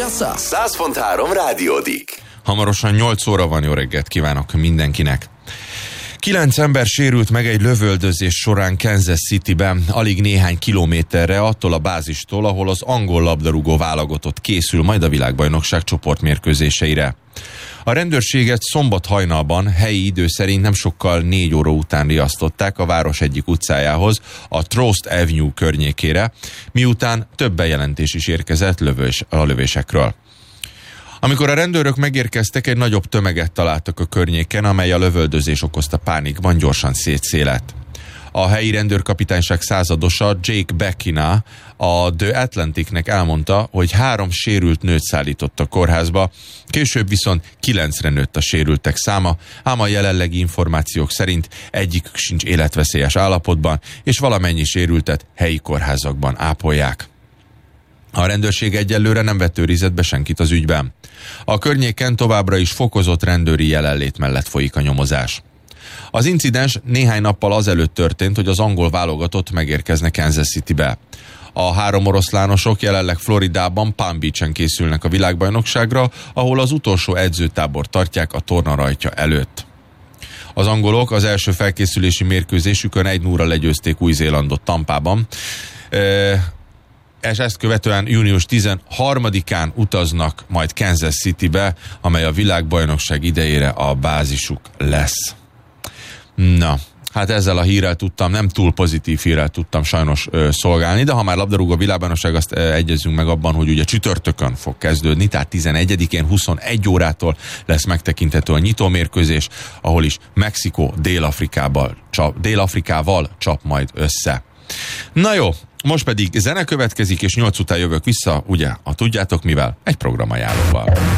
Piața. 100.3 Rádiódik. Hamarosan 8 óra van, jó reggelt kívánok mindenkinek. 9 ember sérült meg egy lövöldözés során Kansas Cityben, alig néhány kilométerre attól a bázistól, ahol az angol labdarúgó válogatott készül majd a világbajnokság csoportmérkőzéseire. A rendőrséget szombat hajnalban helyi idő szerint nem sokkal 4 óra után riasztották a város egyik utcájához, a Trost Avenue környékére, miután több bejelentés is érkezett a lövésekről. Amikor a rendőrök megérkeztek, egy nagyobb tömeget találtak a környéken, amely a lövöldözés okozta pánikban gyorsan szétszélett. A helyi rendőrkapitányság századosa Jake Beckina a The Atlanticnek elmondta, hogy 3 sérült nőt szállított a kórházba, később viszont 9-re nőtt a sérültek száma, ám a jelenlegi információk szerint egyikük sincs életveszélyes állapotban, és valamennyi sérültet helyi kórházakban ápolják. A rendőrség egyelőre nem vett őrizetbe senkit az ügyben. A környéken továbbra is fokozott rendőri jelenlét mellett folyik a nyomozás. Az incidens néhány nappal azelőtt történt, hogy az angol válogatott megérkezne Kansas Citybe. A 3 oroszlánosok jelenleg Floridában, Palm Beach-en készülnek a világbajnokságra, ahol az utolsó edzőtábort tartják a tornarajtja előtt. Az angolok az első felkészülési mérkőzésükön 1-0-ra legyőzték Új-Zélandot Tampában, és ezt követően június 13-án utaznak majd Kansas Citybe, amely a világbajnokság idejére a bázisuk lesz. Na, hát ezzel a hírrel tudtam, nem túl pozitív hírrel tudtam sajnos szolgálni, de ha már labdarúgó világbajnokság, azt egyezünk meg abban, hogy ugye csütörtökön fog kezdődni, tehát 11-én 21 órától lesz megtekinthető a nyitómérkőzés, ahol is Mexikó Dél-Afrikával csap majd össze. Na jó, most pedig zene következik, és 8 után jövök vissza, ugye, tudjátok mivel? Egy programajánlóval.